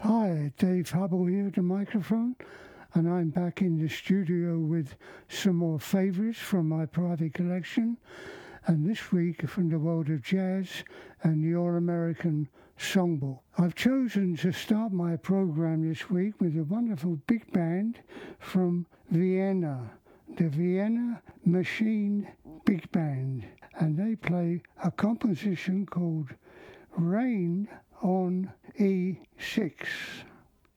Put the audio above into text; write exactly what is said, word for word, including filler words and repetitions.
Hi, Dave Hubble here at the microphone, and I'm back in the studio with some more favourites from my private collection, and this week from the world of jazz and the All-American Songbook. I've chosen to start my program this week with a wonderful big band from Vienna, the Vienna Machine Big Band, and they play a composition called Rain on E six.